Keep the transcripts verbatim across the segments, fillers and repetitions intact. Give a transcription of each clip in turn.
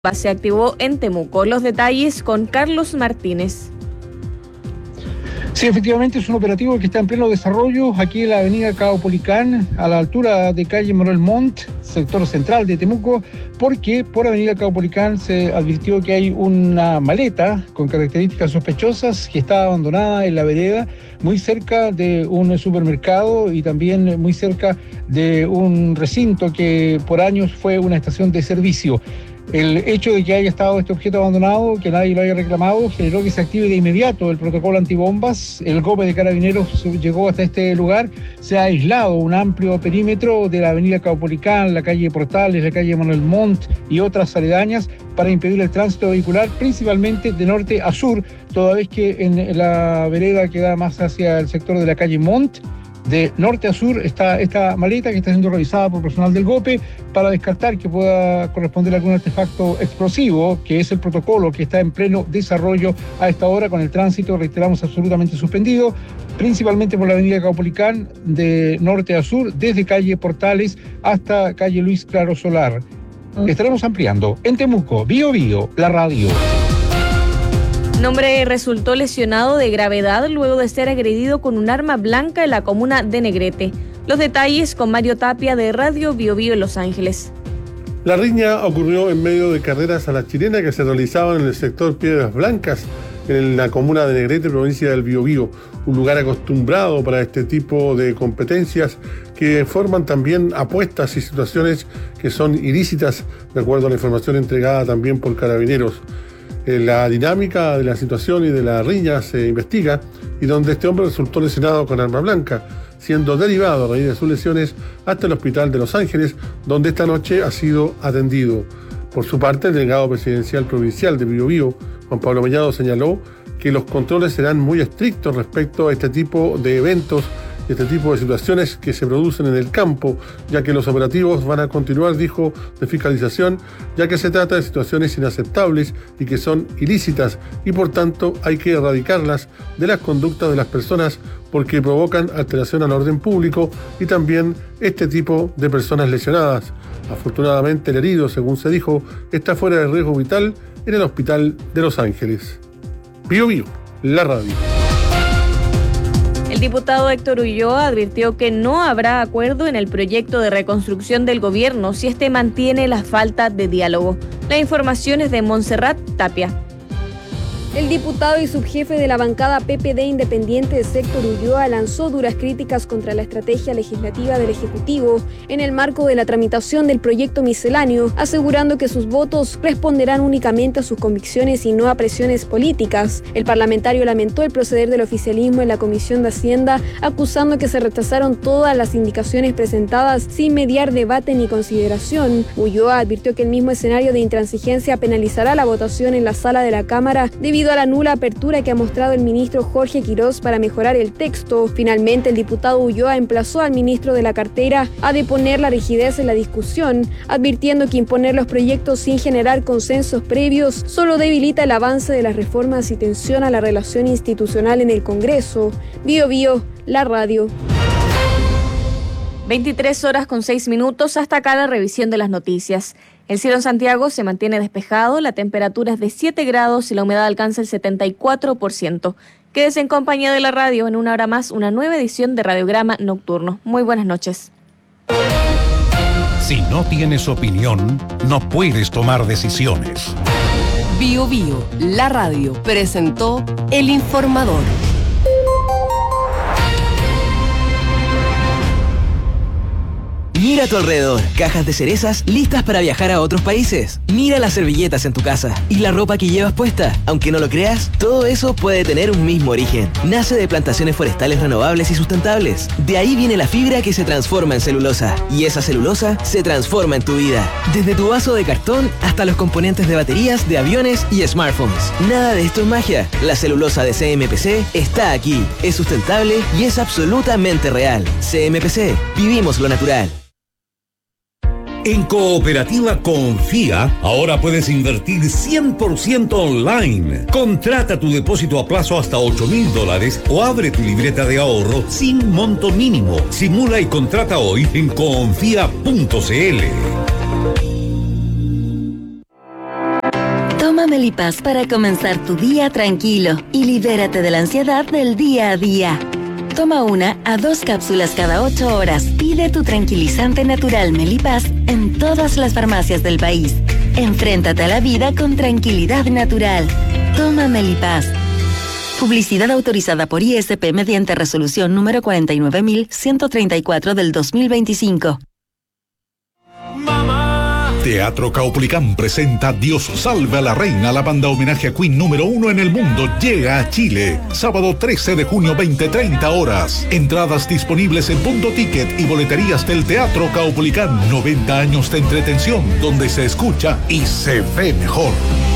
se activó en Temuco. Los detalles con Carlos Martínez. Sí, efectivamente es un operativo que está en pleno desarrollo aquí en la avenida Caupolicán, a la altura de calle Manuel Montt, sector central de Temuco, porque por avenida Caupolicán se advirtió que hay una maleta con características sospechosas que está abandonada en la vereda, muy cerca de un supermercado y también muy cerca de un recinto que por años fue una estación de servicio. El hecho de que haya estado este objeto abandonado, que nadie lo haya reclamado, generó que se active de inmediato el protocolo antibombas. El GOPE de Carabineros llegó hasta este lugar. Se ha aislado un amplio perímetro de la avenida Caupolicán, la calle Portales, la calle Manuel Montt y otras aledañas para impedir el tránsito vehicular, principalmente de norte a sur, toda vez que en la vereda que da más hacia el sector de la calle Montt, de norte a sur, está esta maleta que está siendo revisada por personal del GOPE para descartar que pueda corresponder a algún artefacto explosivo, que es el protocolo que está en pleno desarrollo a esta hora, con el tránsito, reiteramos, absolutamente suspendido, principalmente por la avenida Caupolicán de norte a sur, desde calle Portales hasta calle Luis Claro Solar. Estaremos ampliando en Temuco, Bío Bío, la radio. Un hombre resultó lesionado de gravedad luego de ser agredido con un arma blanca en la comuna de Negrete. Los detalles con Mario Tapia de Radio Bío Bío en Los Ángeles. La riña ocurrió en medio de carreras a la chilena que se realizaban en el sector Piedras Blancas, en la comuna de Negrete, provincia del Biobío, un lugar acostumbrado para este tipo de competencias que forman también apuestas y situaciones que son ilícitas, de acuerdo a la información entregada también por Carabineros. La dinámica de la situación y de la riña se investiga, y donde este hombre resultó lesionado con arma blanca, siendo derivado a raíz de sus lesiones hasta el hospital de Los Ángeles, donde esta noche ha sido atendido. Por su parte, el delegado presidencial provincial de Biobío, Juan Pablo Mellado, señaló que los controles serán muy estrictos respecto a este tipo de eventos, este tipo de situaciones que se producen en el campo, ya que los operativos van a continuar, dijo, de fiscalización, ya que se trata de situaciones inaceptables y que son ilícitas, y por tanto hay que erradicarlas de las conductas de las personas porque provocan alteración al orden público y también este tipo de personas lesionadas. Afortunadamente el herido, según se dijo, está fuera de riesgo vital en el hospital de Los Ángeles. Bío Bío, la radio. El diputado Héctor Ulloa advirtió que no habrá acuerdo en el proyecto de reconstrucción del gobierno si este mantiene la falta de diálogo. La información es de Montserrat Tapia. El diputado y subjefe de la bancada P P D Independiente, Héctor Ulloa, lanzó duras críticas contra la estrategia legislativa del Ejecutivo en el marco de la tramitación del proyecto misceláneo, asegurando que sus votos responderán únicamente a sus convicciones y no a presiones políticas. El parlamentario lamentó el proceder del oficialismo en la Comisión de Hacienda, acusando que se rechazaron todas las indicaciones presentadas sin mediar debate ni consideración. Ulloa advirtió que el mismo escenario de intransigencia penalizará la votación en la sala de la Cámara debido a la nula apertura que ha mostrado el ministro Jorge Quirós para mejorar el texto. Finalmente, el diputado Ulloa emplazó al ministro de la cartera a deponer la rigidez en la discusión, advirtiendo que imponer los proyectos sin generar consensos previos solo debilita el avance de las reformas y tensiona la relación institucional en el Congreso. Bío Bío, la radio. veintitrés horas con seis minutos, hasta acá la revisión de las noticias. El cielo en Santiago se mantiene despejado, la temperatura es de siete grados y la humedad alcanza el setenta y cuatro por ciento. Quédese en compañía de la radio, en una hora más, una nueva edición de Radiograma Nocturno. Muy buenas noches. Si no tienes opinión, no puedes tomar decisiones. Bío Bío, la radio, presentó El Informador. Mira a tu alrededor, cajas de cerezas listas para viajar a otros países. Mira las servilletas en tu casa y la ropa que llevas puesta. Aunque no lo creas, todo eso puede tener un mismo origen. Nace de plantaciones forestales renovables y sustentables. De ahí viene la fibra que se transforma en celulosa. Y esa celulosa se transforma en tu vida. Desde tu vaso de cartón hasta los componentes de baterías, de aviones y smartphones. Nada de esto es magia. La celulosa de C M P C está aquí. Es sustentable y es absolutamente real. C M P C, vivimos lo natural. En Cooperativa Confía, ahora puedes invertir cien por ciento online. Contrata tu depósito a plazo hasta ocho mil dólares o abre tu libreta de ahorro sin monto mínimo. Simula y contrata hoy en confía punto c l. Toma Melipaz para comenzar tu día tranquilo y libérate de la ansiedad del día a día. Toma una a dos cápsulas cada ocho horas. Pide tu tranquilizante natural Melipaz en todas las farmacias del país. Enfréntate a la vida con tranquilidad natural. Toma Melipaz. Publicidad autorizada por I S P mediante resolución número cuarenta y nueve mil ciento treinta y cuatro del dos mil veinticinco. Teatro Caupolicán presenta Dios salve a la reina. La banda homenaje a Queen número uno en el mundo llega a Chile. Sábado trece de junio, veinte treinta horas. Entradas disponibles en Punto Ticket y boleterías del Teatro Caupolicán. noventa años de entretención donde se escucha y se ve mejor.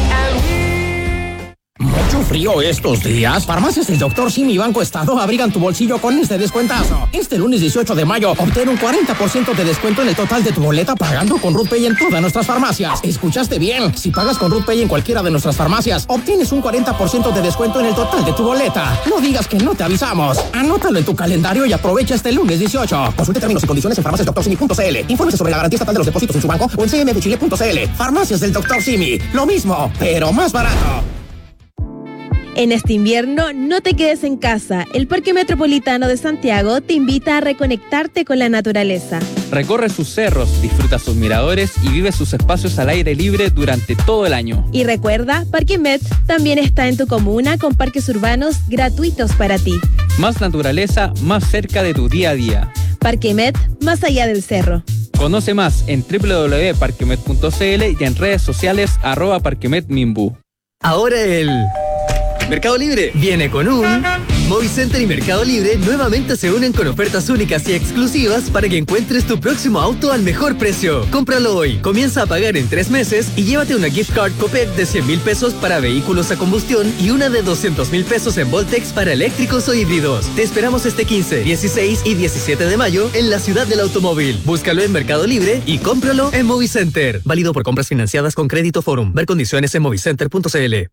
Mucho frío estos días. Farmacias del doctor Simi Banco Estado abrigan tu bolsillo con este descuentazo. Este lunes dieciocho de mayo obtén un cuarenta por ciento de descuento en el total de tu boleta pagando con RuthPay en todas nuestras farmacias. ¿Escuchaste bien? Si pagas con RuthPay en cualquiera de nuestras farmacias, obtienes un cuarenta por ciento de descuento en el total de tu boleta. No digas que no te avisamos. Anótalo en tu calendario y aprovecha este lunes dieciocho. Consulte términos y condiciones en farmacias doctor simi punto c l. Infórmese sobre la garantía estatal de los depósitos en su banco o en c m de chile punto c l. Farmacias del doctor Simi. Lo mismo, pero más barato. En este invierno, no te quedes en casa. El Parque Metropolitano de Santiago te invita a reconectarte con la naturaleza. Recorre sus cerros, disfruta sus miradores y vive sus espacios al aire libre durante todo el año. Y recuerda, Parque Met también está en tu comuna con parques urbanos gratuitos para ti. Más naturaleza, más cerca de tu día a día. Parque Met, más allá del cerro. Conoce más en doble u doble u doble u punto parquemet punto c l y en redes sociales arroba parquemetmimbu. Ahora el Mercado Libre viene con un... Movicenter y Mercado Libre nuevamente se unen con ofertas únicas y exclusivas para que encuentres tu próximo auto al mejor precio. Cómpralo hoy, comienza a pagar en tres meses y llévate una gift card Copec de cien mil pesos para vehículos a combustión y una de doscientos mil pesos en Voltex para eléctricos o híbridos. Te esperamos este quince, dieciséis y diecisiete de mayo en la ciudad del automóvil. Búscalo en Mercado Libre y cómpralo en Movicenter. Válido por compras financiadas con Crédito Forum. Ver condiciones en movicenter punto c l.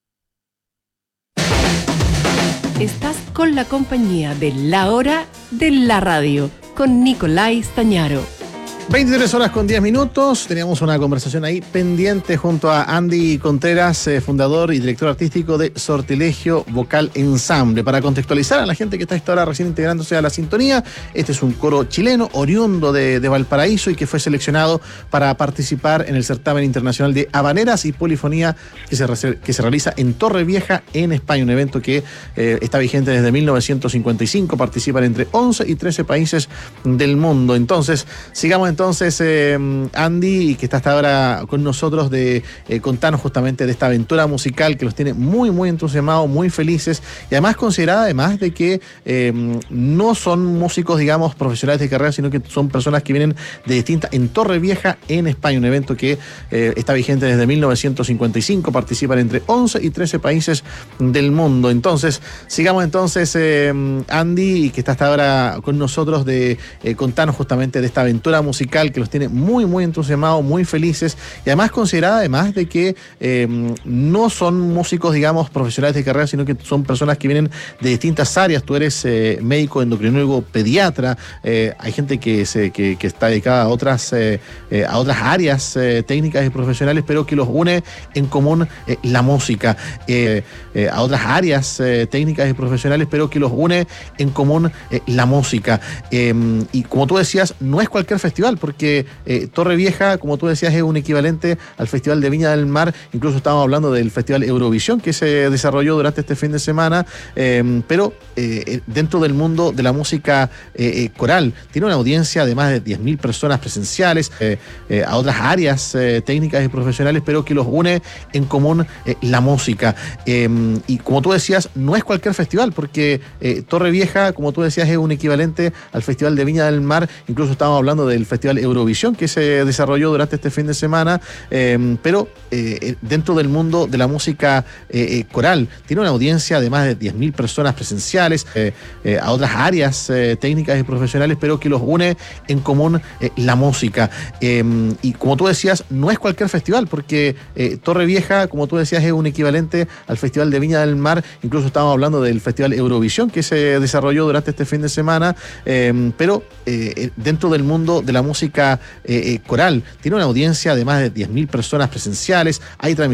Estás con la compañía de La Hora de la Radio, con Nicolai Stañaro. veintitrés horas con diez minutos. Teníamos una conversación ahí pendiente junto a Andy Contreras, eh, fundador y director artístico de Sortilegio Vocal Ensamble. Para contextualizar a la gente que está a esta hora recién integrándose a la sintonía, este es un coro chileno oriundo de, de Valparaíso y que fue seleccionado para participar en el certamen internacional de habaneras y polifonía que se, que se realiza en Torrevieja, en España. Un evento que eh, está vigente desde mil novecientos cincuenta y cinco. Participan entre once y trece países del mundo. Entonces, sigamos Entonces, eh, Andy, que está hasta ahora con nosotros, de eh, contarnos justamente de esta aventura musical que los tiene muy, muy entusiasmados, muy felices, y además considerada, además de que eh, no son músicos, digamos, profesionales de carrera, sino que son personas que vienen de distintas, en Torrevieja, en España, un evento que eh, está vigente desde mil novecientos cincuenta y cinco, participan entre once y trece países del mundo. Entonces, sigamos entonces, eh, Andy, que está hasta ahora con nosotros, de eh, contarnos justamente de esta aventura musical que los tiene muy, muy entusiasmados, muy felices, y además considerada, además de que eh, no son músicos, digamos, profesionales de carrera, sino que son personas que vienen de distintas áreas. Tú eres eh, médico, endocrinólogo, pediatra, eh, hay gente que, se, que, que está dedicada a otras, eh, eh, a otras áreas eh, técnicas y profesionales, pero que los une en común eh, la música, eh, eh, a otras áreas eh, técnicas y profesionales, pero que los une en común eh, la música. Eh, y como tú decías, no es cualquier festival, porque eh, Torrevieja, como tú decías, es un equivalente al Festival de Viña del Mar. Incluso estábamos hablando del Festival Eurovisión que se desarrolló durante este fin de semana, eh, pero eh, dentro del mundo de la música eh, coral. Tiene una audiencia de más de diez mil personas presenciales, eh, eh, a otras áreas eh, técnicas y profesionales, pero que los une en común eh, la música. Eh, y como tú decías, no es cualquier festival, porque eh, Torrevieja, como tú decías, es un equivalente al Festival de Viña del Mar. Incluso estábamos hablando del Festival Eurovisión que se desarrolló durante este fin de semana, eh, pero eh, dentro del mundo de la música eh, coral. Tiene una audiencia de más de diez mil personas presenciales, eh, eh, a otras áreas eh, técnicas y profesionales, pero que los une en común eh, la música. Eh, y como tú decías, no es cualquier festival, porque eh, Torrevieja, como tú decías, es un equivalente al Festival de Viña del Mar. Incluso estábamos hablando del Festival Eurovisión que se desarrolló durante este fin de semana, eh, pero eh, dentro del mundo de la música eh, coral. Tiene una audiencia de más de diez mil personas presenciales. Hay